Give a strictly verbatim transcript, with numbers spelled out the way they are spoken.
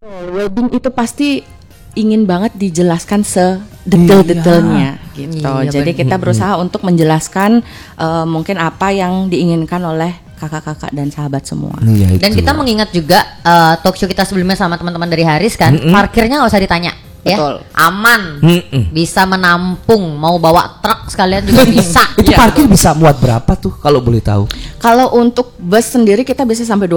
Wedding itu pasti ingin banget dijelaskan sedetail-detailnya iya. gitu. Iya, Jadi bener. kita berusaha hmm. untuk menjelaskan uh, mungkin apa yang diinginkan oleh kakak-kakak dan sahabat semua. Iya, dan kita mengingat juga uh, talk show kita sebelumnya sama teman-teman dari Haris kan, mm-mm. parkirnya nggak usah ditanya. Betul. Ya, aman, Mm-mm. bisa menampung, mau bawa truk sekalian juga bisa. Itu parkir bisa muat berapa tuh kalau boleh tahu? Kalau untuk bus sendiri kita bisa sampai